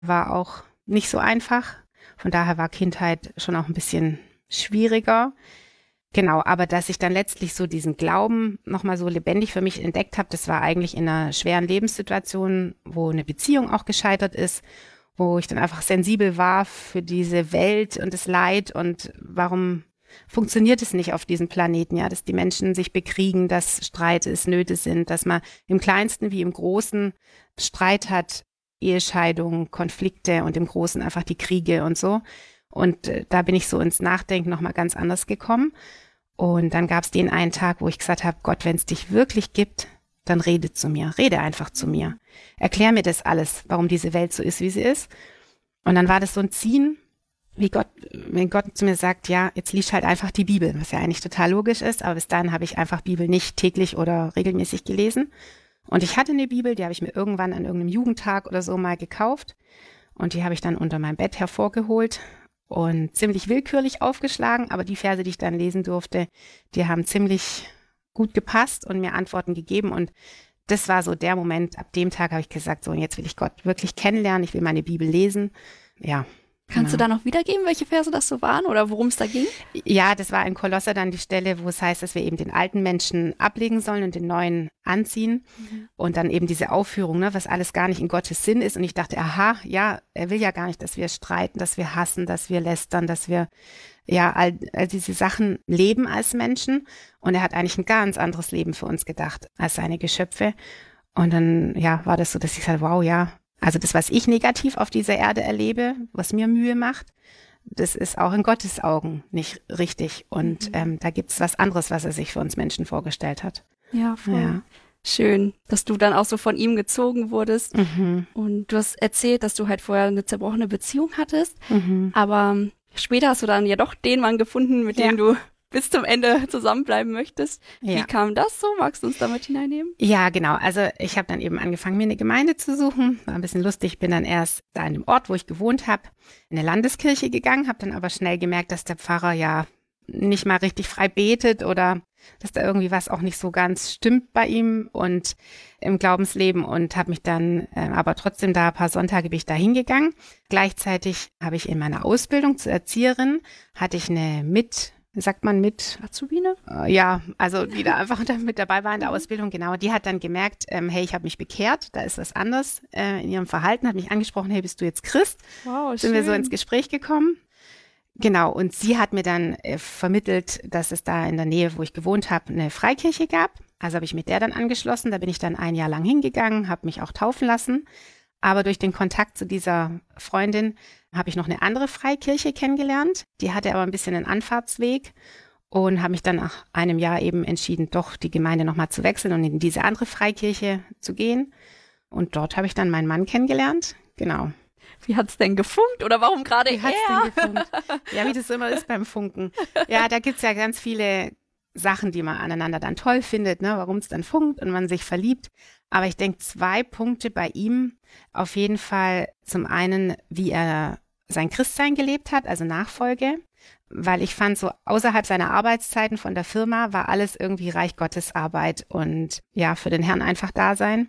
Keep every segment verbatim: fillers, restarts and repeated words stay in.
war auch nicht so einfach. Von daher war Kindheit schon auch ein bisschen schwieriger. Genau, aber dass ich dann letztlich so diesen Glauben nochmal so lebendig für mich entdeckt habe, das war eigentlich in einer schweren Lebenssituation, wo eine Beziehung auch gescheitert ist, wo ich dann einfach sensibel war für diese Welt und das Leid und warum funktioniert es nicht auf diesem Planeten, ja, dass die Menschen sich bekriegen, dass Streit ist, Nöte sind, dass man im Kleinsten wie im Großen Streit hat, Ehescheidungen, Konflikte und im Großen einfach die Kriege und so. Und äh, da bin ich so ins Nachdenken nochmal ganz anders gekommen. Und dann gab es den einen Tag, wo ich gesagt habe, Gott, wenn es dich wirklich gibt, dann rede zu mir, rede einfach zu mir. Erklär mir das alles, warum diese Welt so ist, wie sie ist. Und dann war das so ein Ziehen, wie Gott, wenn Gott zu mir sagt, ja, jetzt liest halt einfach die Bibel, was ja eigentlich total logisch ist, aber bis dahin habe ich einfach Bibel nicht täglich oder regelmäßig gelesen. Und ich hatte eine Bibel, die habe ich mir irgendwann an irgendeinem Jugendtag oder so mal gekauft und die habe ich dann unter meinem Bett hervorgeholt und ziemlich willkürlich aufgeschlagen, aber die Verse, die ich dann lesen durfte, die haben ziemlich gut gepasst und mir Antworten gegeben und das war so der Moment, ab dem Tag habe ich gesagt, so und jetzt will ich Gott wirklich kennenlernen, ich will meine Bibel lesen, ja. Kannst Genau. du da noch wiedergeben, welche Verse das so waren oder worum es da ging? Ja, das war in Kolosser dann die Stelle, wo es heißt, dass wir eben den alten Menschen ablegen sollen und den neuen anziehen. Mhm. Und dann eben diese Aufführung, ne, was alles gar nicht in Gottes Sinn ist. Und ich dachte, aha, ja, er will ja gar nicht, dass wir streiten, dass wir hassen, dass wir lästern, dass wir ja all, all diese Sachen leben als Menschen. Und er hat eigentlich ein ganz anderes Leben für uns gedacht als seine Geschöpfe. Und dann, ja, war das so, dass ich sagte, wow, ja, also das, was ich negativ auf dieser Erde erlebe, was mir Mühe macht, das ist auch in Gottes Augen nicht richtig. Und mhm. ähm, da gibt's was anderes, was er sich für uns Menschen vorgestellt hat. Ja, voll. Ja. Schön, dass du dann auch so von ihm gezogen wurdest. Mhm. Und du hast erzählt, dass du halt vorher eine zerbrochene Beziehung hattest. Mhm. Aber später hast du dann ja doch den Mann gefunden, mit ja. dem du bis zum Ende zusammenbleiben möchtest. Ja. Wie kam das so? Magst du uns damit hineinnehmen? Ja, genau. Also ich habe dann eben angefangen, mir eine Gemeinde zu suchen. War ein bisschen lustig. Bin dann erst da in dem Ort, wo ich gewohnt habe, in eine Landeskirche gegangen, habe dann aber schnell gemerkt, dass der Pfarrer ja nicht mal richtig frei betet oder dass da irgendwie was auch nicht so ganz stimmt bei ihm und im Glaubensleben und habe mich dann äh, aber trotzdem da ein paar Sonntage bin ich da hingegangen. Gleichzeitig habe ich in meiner Ausbildung zur Erzieherin, hatte ich eine mit sagt man mit Azubine? Äh, ja, also die da einfach mit dabei war in der Ausbildung, genau. Die hat dann gemerkt, ähm, hey, ich habe mich bekehrt, da ist was anders äh, in ihrem Verhalten, hat mich angesprochen, hey, bist du jetzt Christ? Wow, Sind schön. wir so ins Gespräch gekommen. Genau, und sie hat mir dann äh, vermittelt, dass es da in der Nähe, wo ich gewohnt habe, eine Freikirche gab. Also habe ich mit der dann angeschlossen, da bin ich dann ein Jahr lang hingegangen, habe mich auch taufen lassen. Aber durch den Kontakt zu dieser Freundin habe ich noch eine andere Freikirche kennengelernt. Die hatte aber ein bisschen einen Anfahrtsweg und habe mich dann nach einem Jahr eben entschieden, doch die Gemeinde nochmal zu wechseln und in diese andere Freikirche zu gehen. Und dort habe ich dann meinen Mann kennengelernt. Genau. Wie hat's denn gefunkt oder warum gerade er? Wie hat's denn gefunkt? Ja, wie das immer ist beim Funken. Ja, da gibt's ja ganz viele Sachen, die man aneinander dann toll findet, ne, warum es dann funkt und man sich verliebt. Aber ich denke, zwei Punkte bei ihm auf jeden Fall. Zum einen, wie er sein Christsein gelebt hat, also Nachfolge, weil ich fand, so außerhalb seiner Arbeitszeiten von der Firma war alles irgendwie Reich Gottes Arbeit und ja, für den Herrn einfach da sein.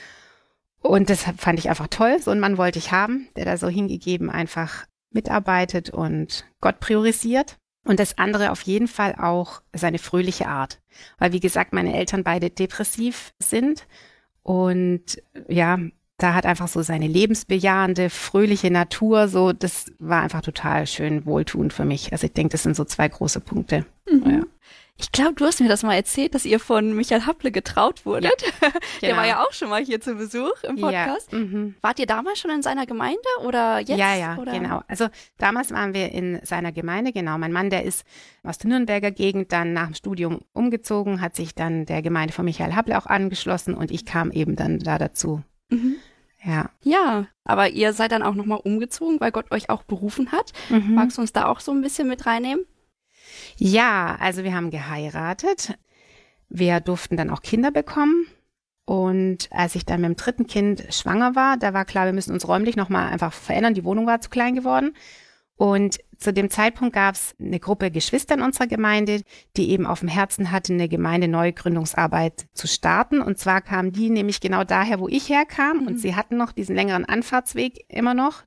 Und das fand ich einfach toll. So einen Mann wollte ich haben, der da so hingegeben einfach mitarbeitet und Gott priorisiert. Und das andere auf jeden Fall auch seine fröhliche Art. Weil, wie gesagt, meine Eltern beide depressiv sind. Und ja, da hat einfach so seine lebensbejahende, fröhliche Natur, so, das war einfach total schön wohltuend für mich. Also ich denke, das sind so zwei große Punkte. Mhm. Ja. Ich glaube, du hast mir das mal erzählt, dass ihr von Michael Happle getraut wurdet. Ja, Der genau. war ja auch schon mal hier zu Besuch im Podcast. Ja, mhm. Wart ihr damals schon in seiner Gemeinde oder jetzt? Ja, ja, oder? genau. Also damals waren wir in seiner Gemeinde, genau. Mein Mann, der ist aus der Nürnberger Gegend dann nach dem Studium umgezogen, hat sich dann der Gemeinde von Michael Happle auch angeschlossen und ich kam eben dann da dazu. Mhm. Ja. Ja, aber ihr seid dann auch nochmal umgezogen, weil Gott euch auch berufen hat. Mhm. Magst du uns da auch so ein bisschen mit reinnehmen? Ja, also wir haben geheiratet. Wir durften dann auch Kinder bekommen. Und als ich dann mit dem dritten Kind schwanger war, da war klar, wir müssen uns räumlich nochmal einfach verändern. Die Wohnung war zu klein geworden. Und zu dem Zeitpunkt gab es eine Gruppe Geschwister in unserer Gemeinde, die eben auf dem Herzen hatten, eine Gemeindeneugründungsarbeit zu starten. Und zwar kamen die nämlich genau daher, wo ich herkam. Mhm. Und sie hatten noch diesen längeren Anfahrtsweg immer noch